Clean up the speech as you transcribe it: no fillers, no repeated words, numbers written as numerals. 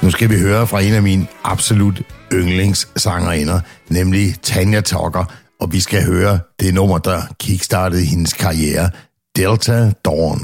Nu skal vi høre fra en af mine absolut yndlingssangerinder, nemlig Tanya Tucker, og vi skal høre det nummer, der kickstartede hendes karriere, Delta Dawn.